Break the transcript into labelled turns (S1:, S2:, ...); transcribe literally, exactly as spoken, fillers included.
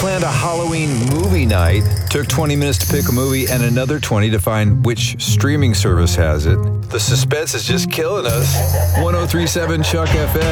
S1: planned a Halloween movie night. Took twenty minutes to pick a movie and another twenty to find which streaming service has it. The suspense is just killing us. ten thirty-seven Chuck F M.